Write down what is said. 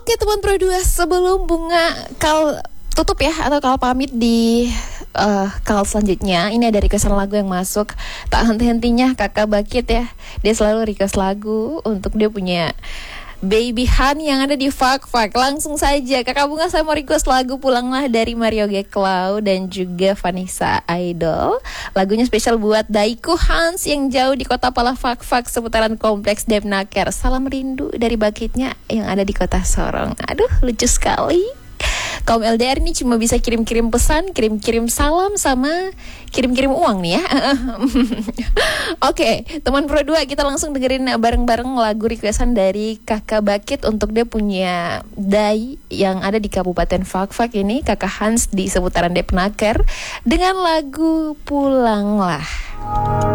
Oke teman Pro 2, sebelum Bunga Kal tutup ya atau Kal pamit di Kal selanjutnya, ini ada requestan lagu yang masuk. Tak henti-hentinya Kakak Bakit ya, dia selalu request lagu untuk dia punya Baby Han yang ada di Fak-Fak. Langsung saja Kakak Bunga, saya mau request lagu Pulanglah dari Mario Geklau dan juga Vanessa Idol. Lagunya spesial buat Daiku Hans yang jauh di kota Pala Fak-Fak seputaran kompleks Depnaker. Salam rindu dari Bakitnya yang ada di kota Sorong. Aduh lucu sekali. Kaum LDR ini cuma bisa kirim-kirim pesan, kirim-kirim salam, sama kirim-kirim uang nih ya. Oke, teman Pro 2, kita langsung dengerin bareng-bareng lagu requestan dari Kakak Bakit untuk dia punya Dai yang ada di Kabupaten Fak-Fak ini, Kakak Hans di seputaran Depnaker, dengan lagu Pulanglah.